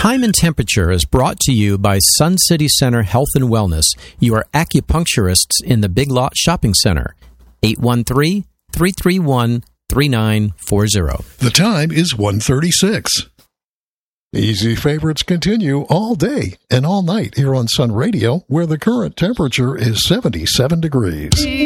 Time and Temperature is brought to you by Sun City Center Health and Wellness, your acupuncturists in the Big Lot Shopping Center. 813-331-3940. The time is 1:36. Easy favorites continue all day and all night here on Sun Radio, where the current temperature is 77 degrees.